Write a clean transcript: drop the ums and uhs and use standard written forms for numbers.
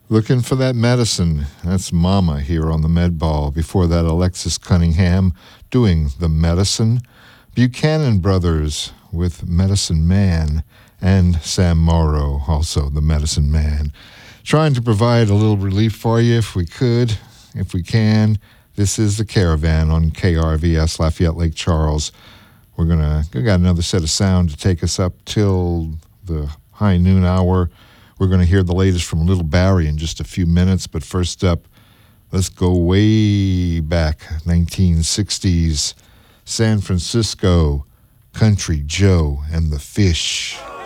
Looking for that medicine. That's Mama here on the Med Ball. Before that, Alexis Cunningham doing the medicine. Buchanan Brothers with Medicine Man. And Sam Morrow, also the Medicine Man. Trying to provide a little relief for you if we could, if we can. This is the Caravan on KRVS Lafayette Lake Charles. We got another set of sound to take us up till the high noon hour. We're going to hear the latest from Little Barry in just a few minutes, but first up, let's go way back, 1960s, San Francisco, Country Joe and the Fish.